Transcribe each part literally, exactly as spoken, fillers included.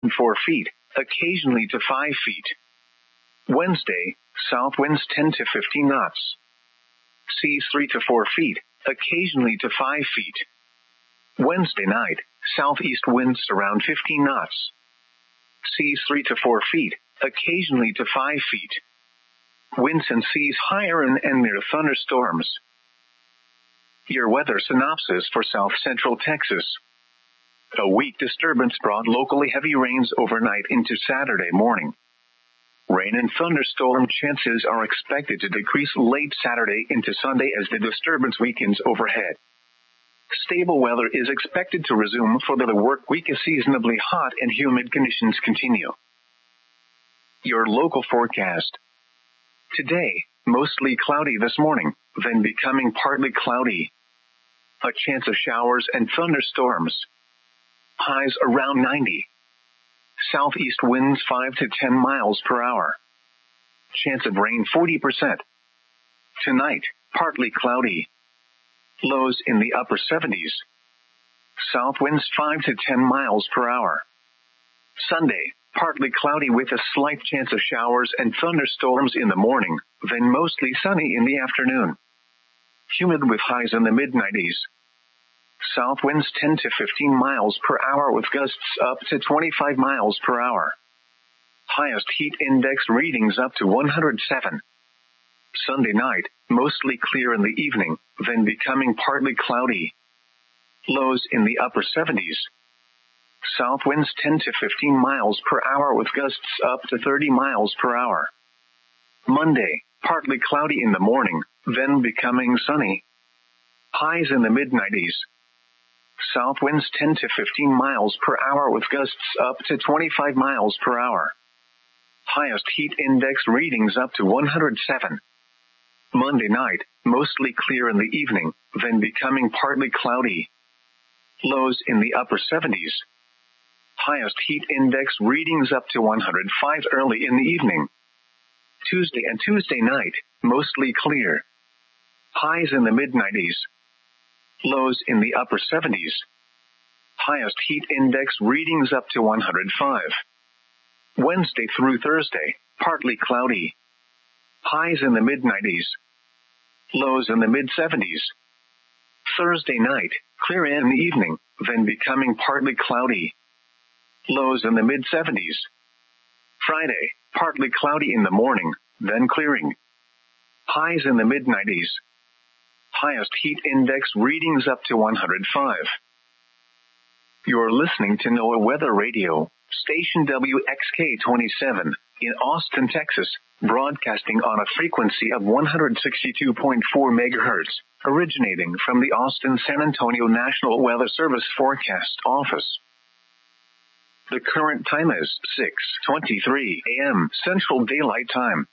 four feet, occasionally to five feet. Wednesday, south winds ten to fifteen knots. Seas three to four feet, occasionally to five feet. Wednesday night, southeast winds around fifteen knots. Seas three to four feet, occasionally to five feet. Winds and seas higher in and near thunderstorms. Your weather synopsis for south central Texas. A weak disturbance brought locally heavy rains overnight into Saturday morning. Rain and thunderstorm chances are expected to decrease late Saturday into Sunday as the disturbance weakens overhead. Stable weather is expected to resume for the work week as seasonably hot and humid conditions continue. Your local forecast. Today, mostly cloudy this morning, then becoming partly cloudy. A chance of showers and thunderstorms. Highs around ninety. Southeast winds five to ten miles per hour. Chance of rain forty percent. Tonight, partly cloudy. Lows in the upper seventies. South winds five to ten miles per hour. Sunday, partly cloudy with a slight chance of showers and thunderstorms in the morning, then mostly sunny in the afternoon. Humid with highs in the mid nineties. South winds ten to fifteen miles per hour with gusts up to twenty-five miles per hour. Highest heat index readings up to one hundred seven. Sunday night, mostly clear in the evening, then becoming partly cloudy. Lows in the upper seventies. South winds ten to fifteen miles per hour with gusts up to thirty miles per hour. Monday, partly cloudy in the morning, then becoming sunny. Highs in the mid nineties. South winds ten to fifteen miles per hour with gusts up to twenty-five miles per hour. Highest heat index readings up to one hundred seven. Monday night, mostly clear in the evening, then becoming partly cloudy. Lows in the upper seventies. Highest heat index readings up to one hundred five early in the evening. Tuesday and Tuesday night, mostly clear. Highs in the mid nineties. Lows in the upper seventies. Highest heat index readings up to one hundred five. Wednesday through Thursday, partly cloudy. Highs in the mid nineties. Lows in the mid seventies. Thursday night, clear in the evening, then becoming partly cloudy. Lows in the mid seventies. Friday, partly cloudy in the morning, then clearing. Highs in the mid nineties. Highest heat index readings up to one hundred five. You're listening to NOAA Weather Radio, station W X K twenty-seven, in Austin, Texas, broadcasting on a frequency of one hundred sixty-two point four megahertz, originating from the Austin-San Antonio National Weather Service Forecast Office. The current time is six twenty-three a.m. Central Daylight Time.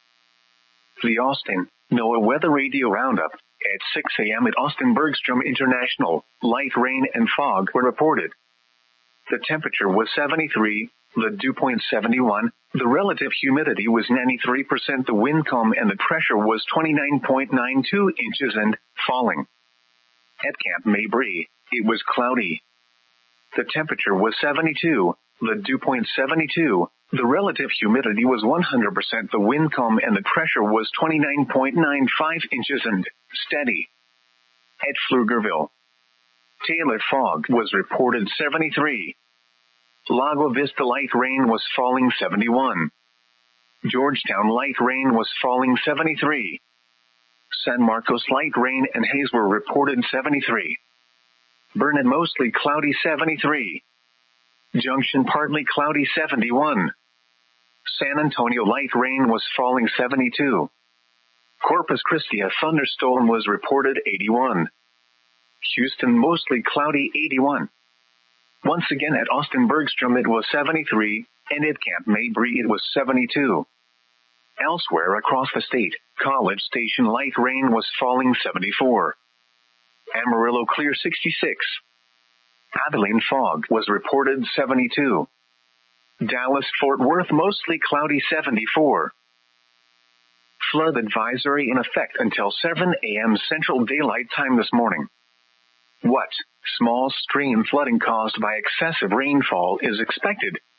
The Austin NOAA Weather Radio Roundup. At six a.m. at Austin Bergstrom International, light rain and fog were reported. The temperature was seventy-three, the dew point seventy-one, the relative humidity was ninety-three percent, the wind calm and the pressure was twenty-nine point nine two inches and falling. At Camp Mabry, it was cloudy. The temperature was seventy-two, the dew point seventy-two, the relative humidity was one hundred percent, the wind calm and the pressure was twenty-nine point nine five inches and steady. At Pflugerville, Taylor fog was reported seventy-three. Lago Vista light rain was falling seventy-one. Georgetown light rain was falling seventy-three. San Marcos light rain and haze were reported seventy-three. Burnett mostly cloudy seventy-three. Junction partly cloudy seventy-one. San Antonio light rain was falling seventy-two. Corpus Christi a thunderstorm was reported eighty-one. Houston mostly cloudy eighty-one. Once again at Austin Bergstrom it was seventy-three, and at Camp Mabry it was seventy-two. Elsewhere across the state, College Station light rain was falling seventy-four. Amarillo clear sixty-six. Abilene fog was reported seventy-two. Dallas-Fort Worth mostly cloudy seventy-four. Flood advisory in effect until seven a.m. Central Daylight Time this morning. What small stream flooding caused by excessive rainfall is expected